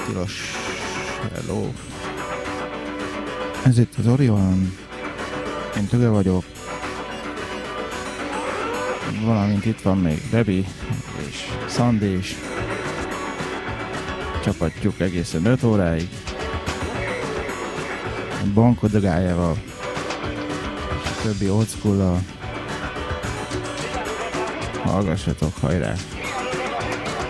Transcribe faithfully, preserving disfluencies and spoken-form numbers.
Tilos. Hello. Ez itt az Orion. Én Tüge vagyok. Valamint itt van még Debi és Szandi is. Csapatjuk egészen öt óráig. Banko Dögájával és a többi old school-al. Hallgassatok, hajrá!